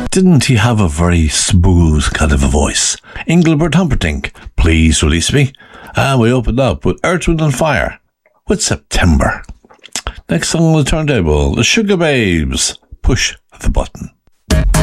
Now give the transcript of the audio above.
Didn't he have a very smooth kind of a voice? Engelbert Humperdinck, Please Release Me. And we opened up with Earth, Wind and Fire with September. Next song on the turntable, the Sugar Babes, Push the Button.